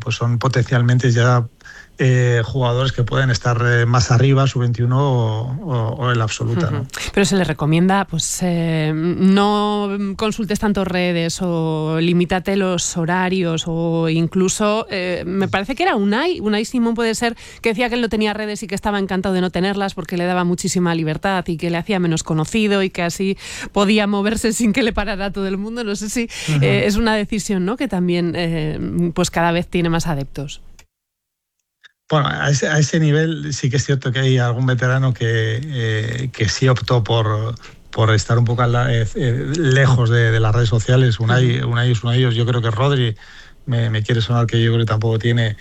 pues son potencialmente ya jugadores que pueden estar más arriba, sub-21 o en la absoluta, ¿no? Pero se les recomienda, pues no consultes tanto redes o limítate los horarios, o incluso me parece que era Unai Simón, puede ser, que decía que él no tenía redes y que estaba encantado de no tenerlas porque le daba muchísima libertad y que le hacía menos conocido y que así podía moverse sin que le parara a todo el mundo. No sé si es una decisión, ¿no?, que también pues cada vez tiene más adeptos. Bueno, a ese nivel sí que es cierto que hay algún veterano que sí optó por estar un poco lejos de las redes sociales. Unai es uno de ellos. Yo creo que Rodri me quiere sonar que yo creo que tampoco tiene.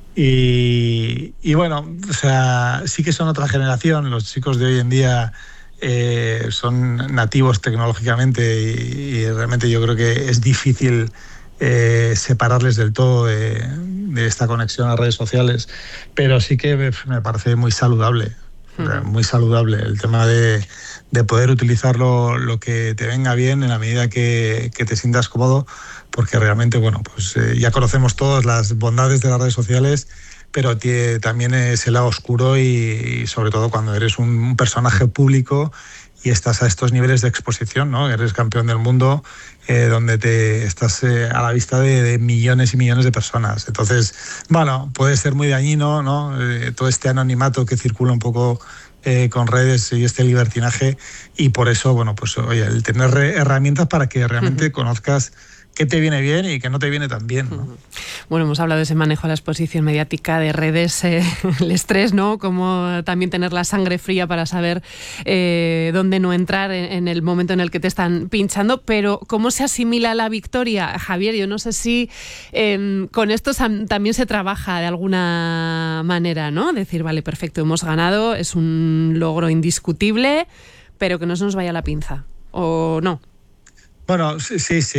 Y bueno, o sea, sí que son otra generación. Los chicos de hoy en día son nativos tecnológicamente y realmente yo creo que es difícil separarles del todo de esta conexión a redes sociales, pero sí que me parece muy saludable, muy saludable el tema de poder utilizar lo que te venga bien en la medida que te sientas cómodo, porque realmente, bueno, pues ya conocemos todas las bondades de las redes sociales, pero también es el lado oscuro y sobre todo cuando eres un personaje público y estás a estos niveles de exposición, ¿no? Eres campeón del mundo, donde estás a la vista de millones y millones de personas. Entonces, bueno, puede ser muy dañino, ¿no? Todo este anonimato que circula un poco con redes y este libertinaje, y por eso, bueno, pues oye, el tener herramientas para que realmente conozcas qué te viene bien y qué no te viene tan bien, ¿no? Bueno, hemos hablado de ese manejo de la exposición mediática, de redes, el estrés, ¿no? Como también tener la sangre fría para saber dónde no entrar en el momento en el que te están pinchando. Pero ¿cómo se asimila la victoria, Javier? Yo no sé si con esto también se trabaja de alguna manera, ¿no? Decir, vale, perfecto, hemos ganado, es un logro indiscutible, pero que no se nos vaya la pinza, ¿o no? Bueno, sí.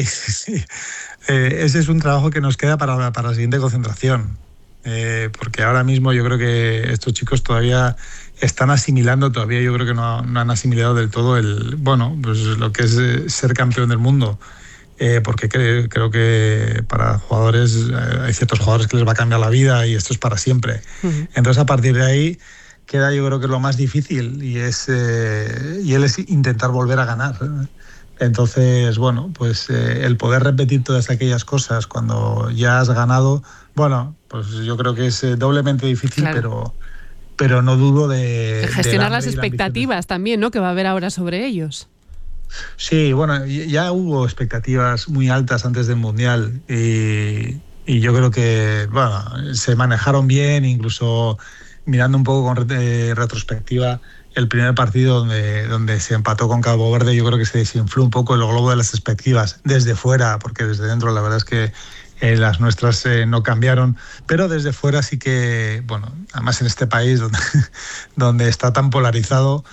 Ese es un trabajo que nos queda para la siguiente concentración. Porque ahora mismo yo creo que estos chicos todavía están asimilando, todavía yo creo que no han asimilado del todo pues lo que es ser campeón del mundo. Porque creo que para jugadores, hay ciertos jugadores que les va a cambiar la vida y esto es para siempre. Entonces, a partir de ahí queda, yo creo que lo más difícil y él es intentar volver a ganar. Entonces, bueno, pues el poder repetir todas aquellas cosas cuando ya has ganado, bueno, pues yo creo que es doblemente difícil, claro. pero no dudo de gestionar las expectativas también, ¿no?, que va a haber ahora sobre ellos. Sí, bueno, ya hubo expectativas muy altas antes del Mundial y yo creo que, bueno, se manejaron bien, incluso mirando un poco con retrospectiva. El primer partido donde se empató con Cabo Verde, yo creo que se desinfló un poco el globo de las expectativas desde fuera, porque desde dentro la verdad es que las nuestras no cambiaron, pero desde fuera sí que, bueno, además en este país donde está tan polarizado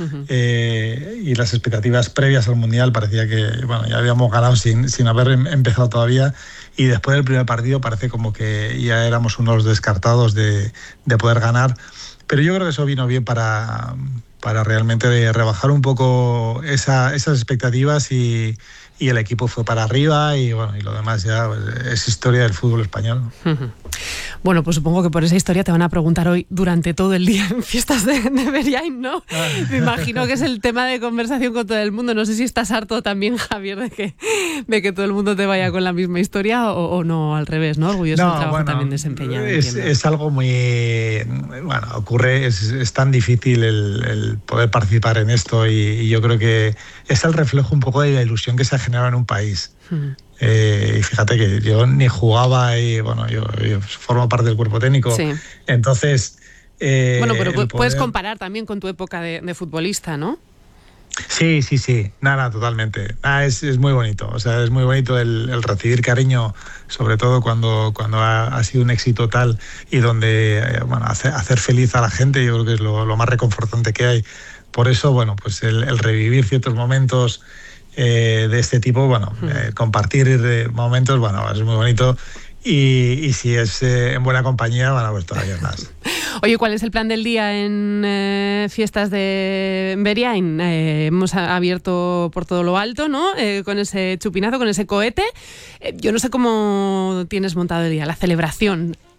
y las expectativas previas al Mundial parecía que, bueno, ya habíamos ganado sin haber empezado todavía, y después del primer partido parece como que ya éramos unos descartados de poder ganar, pero yo creo que eso vino bien para realmente rebajar un poco esas expectativas y el equipo fue para arriba y bueno, y lo demás ya pues, es historia del fútbol español. Bueno, pues supongo que por esa historia te van a preguntar hoy durante todo el día en fiestas de Beriain, ¿no? Me imagino que es el tema de conversación con todo el mundo. No sé si estás harto también, Javier, de que todo el mundo te vaya con la misma historia o no, al revés, ¿no? Orgulloso del trabajo también desempeñado. Es algo muy... Bueno, ocurre, es tan difícil el poder participar en esto y yo creo que es el reflejo un poco de la ilusión que se ha generado en un país. Y fíjate que yo ni jugaba y bueno, yo formo parte del cuerpo técnico. Sí. Entonces... bueno, pero puedes comparar también con tu época de futbolista, ¿no? Sí. Nada, totalmente. Es muy bonito. O sea, es muy bonito el recibir cariño, sobre todo cuando ha sido un éxito tal y donde, bueno, hacer feliz a la gente, yo creo que es lo más reconfortante que hay. Por eso, bueno, pues el revivir ciertos momentos de este tipo, bueno, compartir momentos, bueno, es muy bonito. Y si es en buena compañía, bueno, pues todavía más. Oye, ¿cuál es el plan del día en fiestas de Beriain? Hemos abierto por todo lo alto, ¿no? Con ese chupinazo, con ese cohete. Yo no sé cómo tienes montado el día, la celebración.